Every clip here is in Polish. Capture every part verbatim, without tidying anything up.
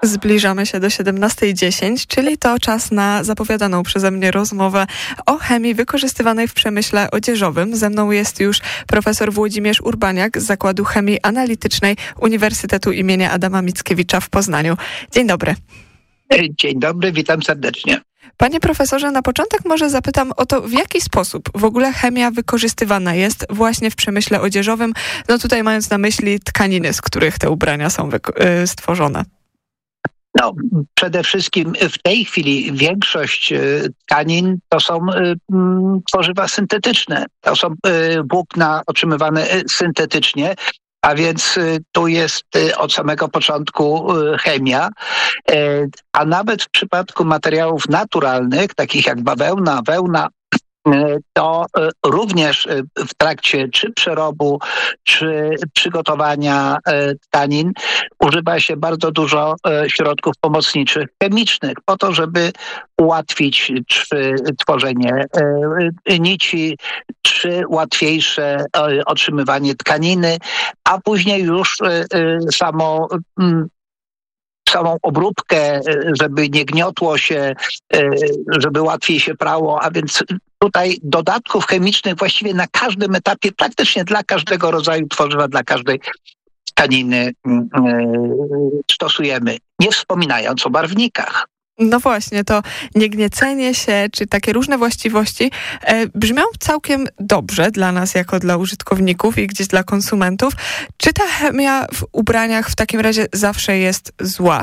Zbliżamy się do siedemnastej dziesięć, czyli to czas na zapowiadaną przeze mnie rozmowę o chemii wykorzystywanej w przemyśle odzieżowym. Ze mną jest już profesor Włodzimierz Urbaniak z Zakładu Chemii Analitycznej Uniwersytetu imienia Adama Mickiewicza w Poznaniu. Dzień dobry. Dzień dobry, witam serdecznie. Panie profesorze, na początek może zapytam o to, w jaki sposób w ogóle chemia wykorzystywana jest właśnie w przemyśle odzieżowym, no tutaj mając na myśli tkaniny, z których te ubrania są wyko- stworzone. No, przede wszystkim w tej chwili większość tkanin to są tworzywa syntetyczne. To są włókna otrzymywane syntetycznie, a więc tu jest od samego początku chemia. A nawet w przypadku materiałów naturalnych, takich jak bawełna, wełna, to również w trakcie czy przerobu, czy przygotowania tkanin używa się bardzo dużo środków pomocniczych chemicznych po to, żeby ułatwić czy tworzenie nici, czy łatwiejsze otrzymywanie tkaniny, a później już samo samą obróbkę, żeby nie gniotło się, żeby łatwiej się prało, a więc tutaj dodatków chemicznych właściwie na każdym etapie, praktycznie dla każdego rodzaju tworzywa, dla każdej tkaniny stosujemy, nie wspominając o barwnikach. No właśnie, to niegniecenie się, czy takie różne właściwości e, brzmią całkiem dobrze dla nas, jako dla użytkowników i gdzieś dla konsumentów. Czy ta chemia w ubraniach w takim razie zawsze jest zła?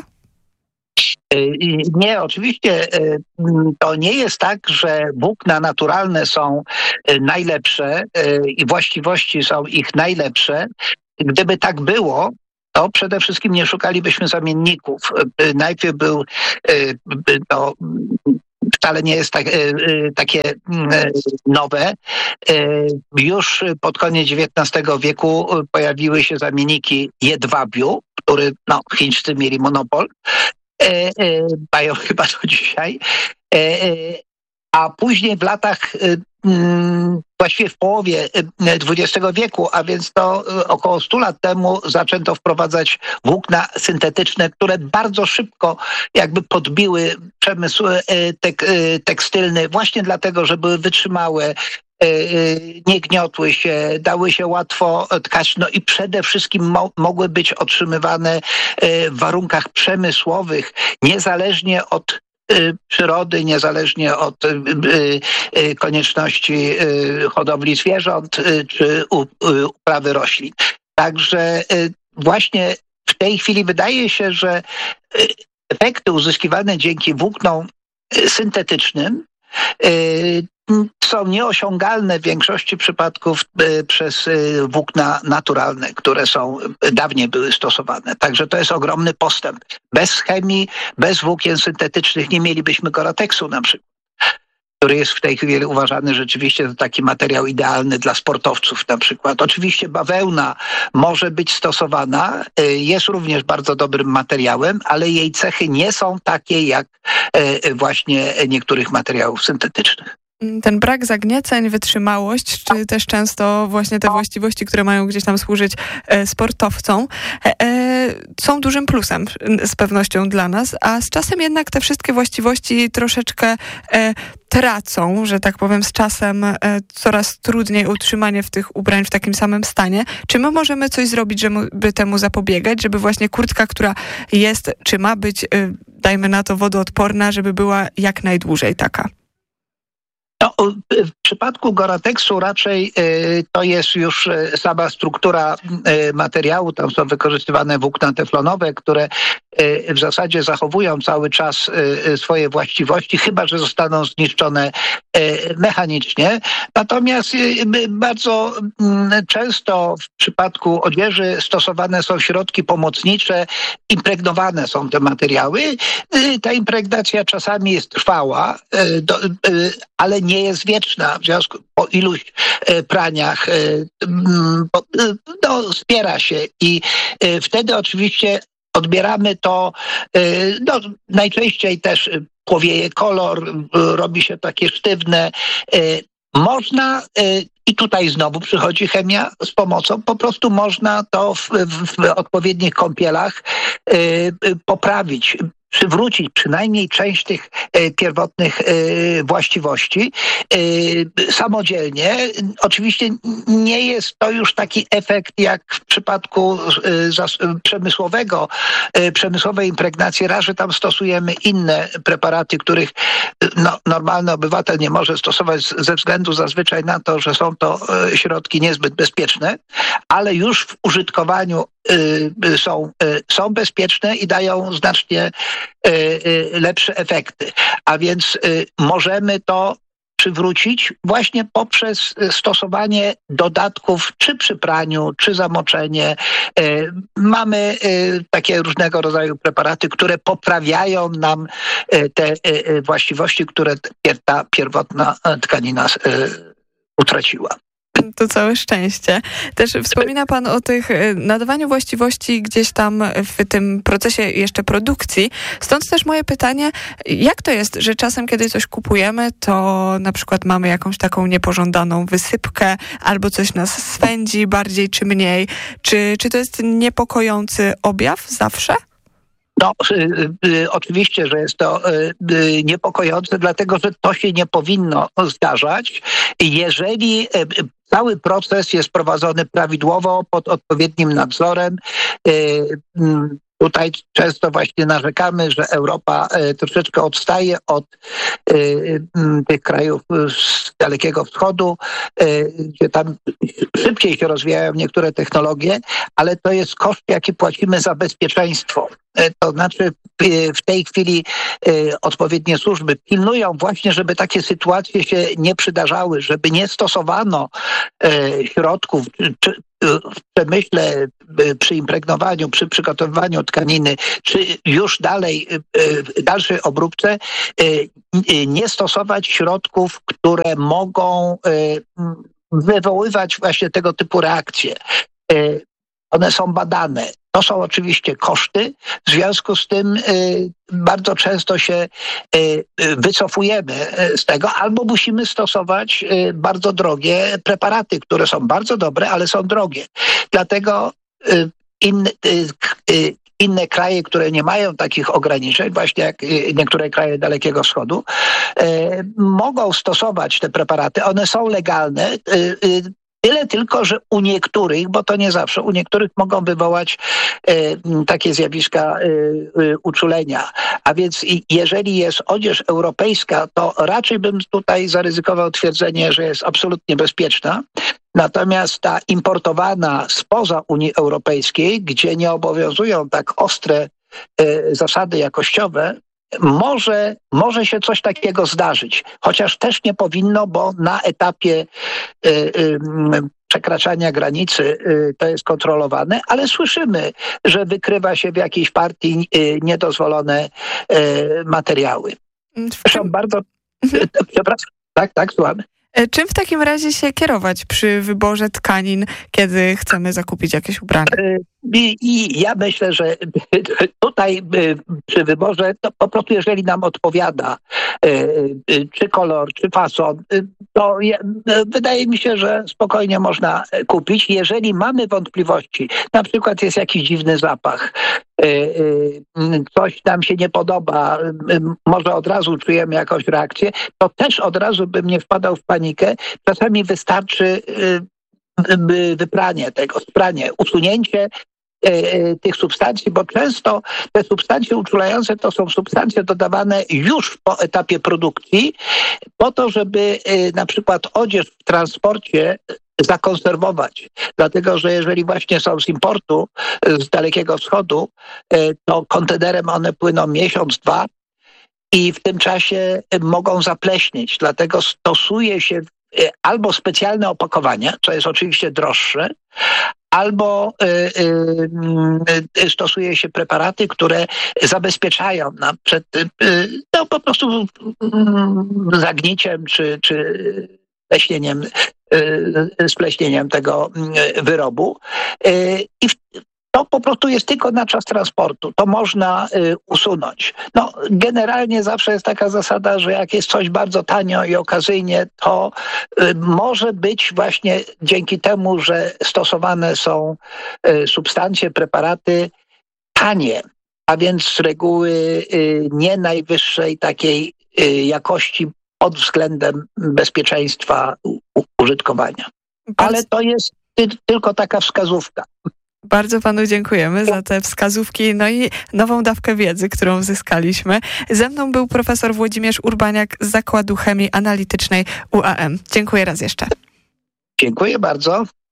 Nie, oczywiście to nie jest tak, że włókna naturalne są najlepsze i właściwości są ich najlepsze. Gdyby tak było, to przede wszystkim nie szukalibyśmy zamienników. Najpierw był to wcale nie jest tak, takie nowe. Już pod koniec dziewiętnastego wieku pojawiły się zamienniki jedwabiu, który no, chińscy mieli monopol. Mają chyba do dzisiaj. A później w latach, właściwie w połowie dwudziestego wieku, a więc to około stu lat temu zaczęto wprowadzać włókna syntetyczne, które bardzo szybko jakby podbiły przemysł tek- tekstylny właśnie dlatego, że były wytrzymałe, nie gniotły się, dały się łatwo tkać, no i przede wszystkim mo- mogły być otrzymywane w warunkach przemysłowych, niezależnie od przyrody, niezależnie od y, y, konieczności y, hodowli zwierząt y, czy u, y, uprawy roślin. Także y, właśnie w tej chwili wydaje się, że y, efekty uzyskiwane dzięki włóknom y, syntetycznym y, są nieosiągalne w większości przypadków y, przez y, włókna naturalne, które są dawniej były stosowane. Także to jest ogromny postęp. Bez chemii, bez włókien syntetycznych nie mielibyśmy Gorateksu na przykład, który jest w tej chwili uważany rzeczywiście za taki materiał idealny dla sportowców na przykład. Oczywiście bawełna może być stosowana, y, jest również bardzo dobrym materiałem, ale jej cechy nie są takie jak y, właśnie niektórych materiałów syntetycznych. Ten brak zagnieceń, wytrzymałość, czy też często właśnie te właściwości, które mają gdzieś tam służyć e, sportowcom, e, e, są dużym plusem z pewnością dla nas, a z czasem jednak te wszystkie właściwości troszeczkę e, tracą, że tak powiem, z czasem e, coraz trudniej utrzymanie w tych ubrań w takim samym stanie. Czy my możemy coś zrobić, żeby temu zapobiegać, żeby właśnie kurtka, która jest, czy ma być, e, dajmy na to, wodoodporna, żeby była jak najdłużej taka? No, w przypadku Gorateksu raczej y, to jest już y, sama struktura y, materiału. Tam są wykorzystywane włókna teflonowe, które y, w zasadzie zachowują cały czas y, swoje właściwości, chyba że zostaną zniszczone y, mechanicznie. Natomiast y, bardzo y, często w przypadku odzieży stosowane są środki pomocnicze, impregnowane są te materiały. Y, ta impregnacja czasami jest trwała, y, do, y, ale nie nie jest wieczna, w związku po iluś e, praniach e, po, e, no, spiera się i e, wtedy oczywiście odbieramy to, e, no, najczęściej też płowieje kolor, robi się takie sztywne. E, Można, i tutaj znowu przychodzi chemia z pomocą, po prostu można to w, w, w odpowiednich kąpielach poprawić, przywrócić przynajmniej część tych pierwotnych właściwości samodzielnie. Oczywiście nie jest to już taki efekt jak w przypadku przemysłowego, przemysłowej impregnacji. Raz, że tam stosujemy inne preparaty, których no, normalny obywatel nie może stosować ze względu zazwyczaj na to, że są to środki niezbyt bezpieczne, ale już w użytkowaniu są, są bezpieczne i dają znacznie lepsze efekty. A więc możemy to przywrócić właśnie poprzez stosowanie dodatków, czy przy praniu, czy zamoczenie. Mamy takie różnego rodzaju preparaty, które poprawiają nam te właściwości, które ta pierwotna tkanina utraciła. To całe szczęście. Też wspomina pan o tych nadawaniu właściwości gdzieś tam w tym procesie jeszcze produkcji. Stąd też moje pytanie, jak to jest, że czasem, kiedy coś kupujemy, to na przykład mamy jakąś taką niepożądaną wysypkę albo coś nas swędzi bardziej czy mniej. Czy, czy to jest niepokojący objaw zawsze? No, y, y, oczywiście, że jest to y, y, niepokojące, dlatego że to się nie powinno zdarzać. Jeżeli y, cały proces jest prowadzony prawidłowo, pod odpowiednim nadzorem, y, y, tutaj często właśnie narzekamy, że Europa y, troszeczkę odstaje od y, y, tych krajów z Dalekiego Wschodu, y, gdzie tam szybciej się rozwijają niektóre technologie, ale to jest koszt, jaki płacimy za bezpieczeństwo. To znaczy w tej chwili odpowiednie służby pilnują właśnie, żeby takie sytuacje się nie przydarzały, żeby nie stosowano środków czy w przemyśle, przy impregnowaniu, przy przygotowywaniu tkaniny, czy już dalej w dalszej obróbce nie stosować środków, które mogą wywoływać właśnie tego typu reakcje. One są badane. To są oczywiście koszty, w związku z tym y, bardzo często się y, wycofujemy z tego, albo musimy stosować y, bardzo drogie preparaty, które są bardzo dobre, ale są drogie. Dlatego y, in, y, y, inne kraje, które nie mają takich ograniczeń, właśnie jak niektóre kraje Dalekiego Wschodu, y, mogą stosować te preparaty. One są legalne. Y, y, Tyle tylko, że u niektórych, bo to nie zawsze, u niektórych mogą wywołać e, takie zjawiska e, e, uczulenia. A więc i, jeżeli jest odzież europejska, to raczej bym tutaj zaryzykował twierdzenie, że jest absolutnie bezpieczna. Natomiast ta importowana spoza Unii Europejskiej, gdzie nie obowiązują tak ostre e, zasady jakościowe, Może, może się coś takiego zdarzyć, chociaż też nie powinno, bo na etapie y, y, przekraczania granicy y, to jest kontrolowane, ale słyszymy, że wykrywa się w jakiejś partii y, niedozwolone y, materiały. Zresztą bardzo... Y, przepraszam, tak, tak, słuchamy. Czym w takim razie się kierować przy wyborze tkanin, kiedy chcemy zakupić jakieś ubranie? I, i ja myślę, że tutaj przy wyborze, to po prostu jeżeli nam odpowiada czy kolor, czy fason, to ja, wydaje mi się, że spokojnie można kupić. Jeżeli mamy wątpliwości, na przykład jest jakiś dziwny zapach, coś nam się nie podoba, może od razu czujemy jakąś reakcję, to też od razu bym nie wpadał w panikę. Czasami wystarczy wypranie tego, spranie, usunięcie tych substancji, bo często te substancje uczulające to są substancje dodawane już po etapie produkcji, po to, żeby na przykład odzież w transporcie zakonserwować. Dlatego, że jeżeli właśnie są z importu z Dalekiego Wschodu, to kontenerem one płyną miesiąc, dwa i w tym czasie mogą zapleśnieć. Dlatego stosuje się albo specjalne opakowania, co jest oczywiście droższe, albo y, y, stosuje się preparaty, które zabezpieczają nam przed y, no, po prostu y, zagniciem czy, czy pleśnieniem, y, spleśnieniem tego wyrobu. Y, I w, to po prostu jest tylko na czas transportu. To można y, usunąć. No, generalnie zawsze jest taka zasada, że jak jest coś bardzo tanio i okazyjnie, to y, może być właśnie dzięki temu, że stosowane są y, substancje, preparaty tanie, a więc z reguły y, nie najwyższej takiej y, jakości pod względem bezpieczeństwa u, użytkowania. Bardzo... Ale to jest ty, tylko taka wskazówka. Bardzo panu dziękujemy za te wskazówki, no i nową dawkę wiedzy, którą zyskaliśmy. Ze mną był profesor Włodzimierz Urbaniak z Zakładu Chemii Analitycznej U A M. Dziękuję raz jeszcze. Dziękuję bardzo.